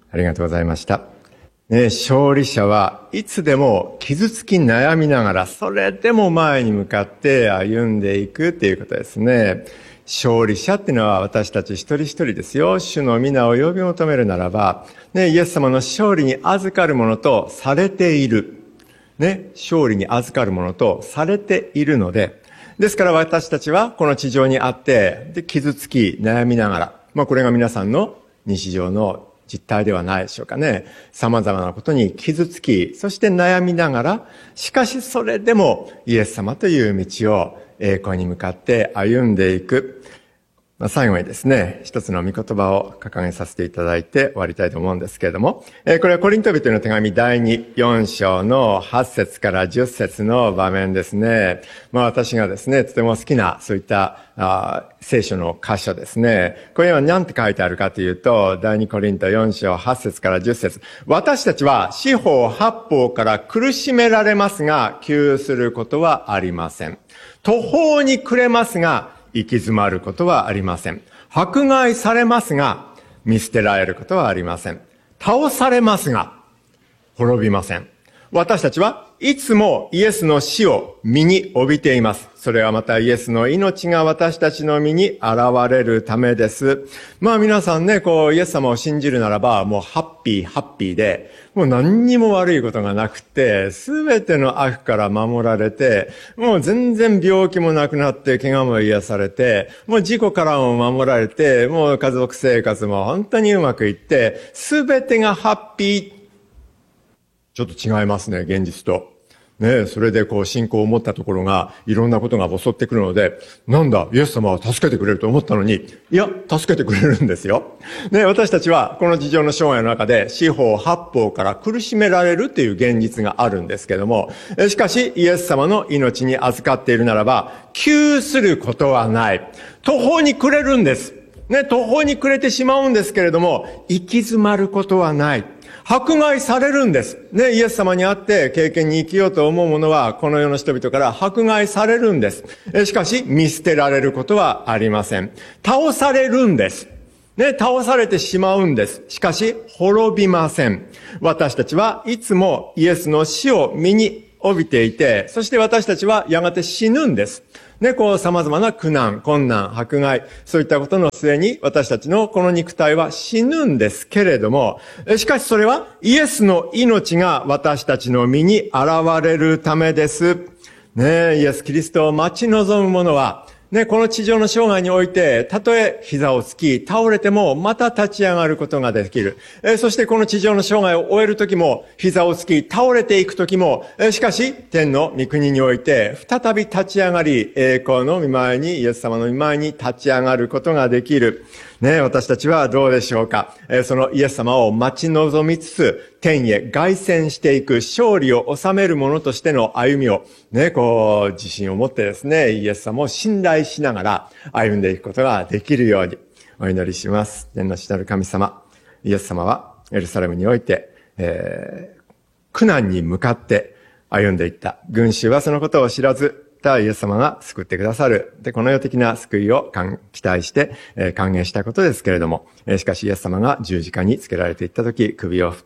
ありがとうございました。勝利者はいつでも傷つき悩みながら、それでも前に向かって歩んでいくっていうことですね。勝利者っていうのは私たち一人一人ですよ。主の皆を呼び求めるならば、イエス様の勝利に預かるものとされている。勝利に預かるものとされているので、ですから私たちはこの地上にあって、傷つき悩みながら、これが皆さんの日常の実態ではないでしょうかね。様々なことに傷つき、そして悩みながら、しかしそれでもイエス様という道を栄光に向かって歩んでいく。最後にですね、一つの御言葉を掲げさせていただいて終わりたいと思うんですけれども、これはコリント人への手紙第4章の8節から10節の場面ですね。私がですね、とても好きなそういった聖書の箇所ですね。これは何て書いてあるかというと、第2コリント4章8節から10節。私たちは四方八方から苦しめられますが、窮することはありません。途方に暮れますが、行き詰まることはありません。迫害されますが、見捨てられることはありません。倒されますが、滅びません。私たちはいつもイエスの死を身に帯びています。それはまたイエスの命が私たちの身に現れるためです。皆さんね、イエス様を信じるならば、もうハッピーで、もう何にも悪いことがなくて、すべての悪から守られて、もう全然病気もなくなって、怪我も癒されて、もう事故からも守られて、もう家族生活も本当にうまくいって、すべてがハッピー。ちょっと違いますね、現実と。それで信仰を持ったところが、いろんなことが襲ってくるので、なんだ、イエス様は助けてくれると思ったのに、いや、助けてくれるんですよ。私たちは、この地上の生涯の中で、四方八方から苦しめられるっていう現実があるんですけども、しかし、イエス様の命に預かっているならば、窮することはない。途方に暮れるんです。途方に暮れてしまうんですけれども、行き詰まることはない。迫害されるんです。イエス様に会って経験に生きようと思う者は、この世の人々から迫害されるんです。しかし、見捨てられることはありません。倒されるんです。倒されてしまうんです。しかし、滅びません。私たちはいつもイエスの死を身に帯びていて、そして私たちはやがて死ぬんです。様々な苦難、困難、迫害、そういったことの末に私たちのこの肉体は死ぬんですけれども、しかしそれはイエスの命が私たちの身に現れるためです。イエス・キリストを待ち望む者は、この地上の生涯において、たとえ膝をつき、倒れてもまた立ち上がることができる。そしてこの地上の生涯を終えるときも、膝をつき、倒れていくときも、しかし、天の御国において、再び立ち上がり、栄光の御前に、イエス様の御前に立ち上がることができる。私たちはどうでしょうか。そのイエス様を待ち望みつつ、天へ凱旋していく勝利を収める者としての歩みを、自信を持ってですね、イエス様を信頼しながら歩んでいくことができるようにお祈りします。天の父なる神様、イエス様はエルサレムにおいて、苦難に向かって歩んでいった。群衆はそのことを知らず、イエス様が救ってくださる。で、この世的な救いを期待して、歓迎したことですけれども、しかしイエス様が十字架につけられていったとき、首を振って、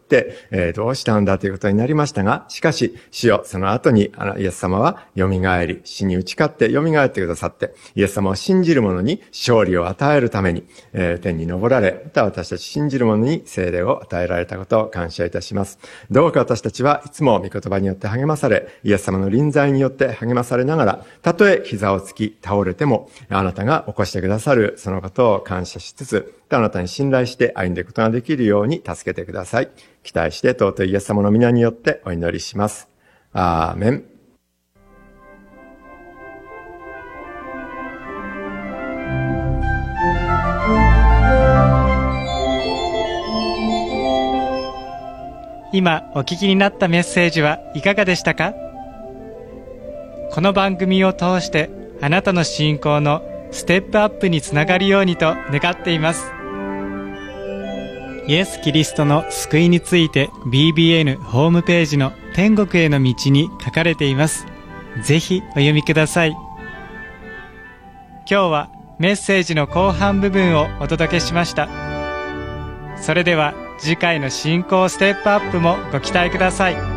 どうしたんだということになりましたが、しかし、主よ、その後に、イエス様は蘇り、死に打ち勝って蘇ってくださって、イエス様を信じる者に勝利を与えるために、天に昇られ、また私たち信じる者に聖霊を与えられたことを感謝いたします。どうか私たちはいつも御言葉によって励まされ、イエス様の臨在によって励まされながら、たとえ膝をつき倒れてもあなたが起こしてくださるそのことを感謝しつつ、あなたに信頼して歩んでいくことができるように助けてください。期待して尊いイエス様の皆によってお祈りします。アーメン。 今お聞きになったメッセージはいかがでしたか？この番組を通してあなたの信仰のステップアップにつながるようにと願っています。イエス・キリストの救いについて BBN ホームページの天国への道に書かれています。ぜひお読みください。今日はメッセージの後半部分をお届けしました。それでは次回の信仰ステップアップもご期待ください。